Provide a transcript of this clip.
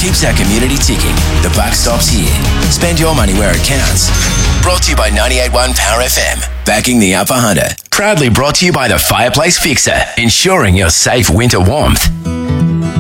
keeps our community ticking. The buck stops here. Spend your money where it counts. Brought to you by 98.1 Power FM. Backing the Upper Hunter. Proudly brought to you by the Fireplace Fixer. Ensuring your safe winter warmth.